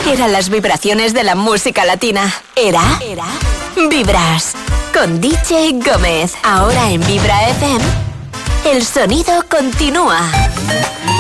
Eran las vibraciones de la música latina. Era Vibras, con DJ Gómez. Ahora en Vibra FM, el sonido continúa.